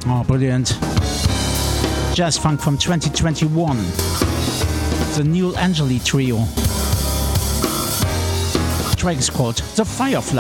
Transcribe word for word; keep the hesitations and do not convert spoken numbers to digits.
Oh, brilliant. Jazz funk from twenty twenty-one. The Neil Angeli Trio. Track is called The Firefly.